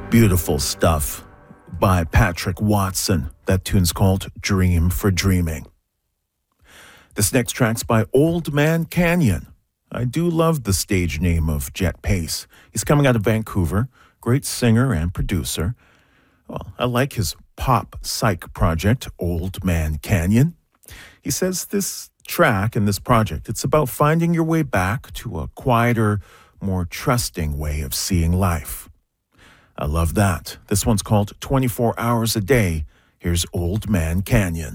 Beautiful stuff by Patrick Watson. That tune's called Dream for Dreaming. This next track's by Old Man Canyon. I do love the stage name of Jet Pace. He's coming out of Vancouver, great singer and producer. Well, I like his pop psych project, Old Man Canyon. He says this track and this project, it's about finding your way back to a quieter, more trusting way of seeing life. I love that. This one's called 24 Hours a Day. Here's Old Man Canyon.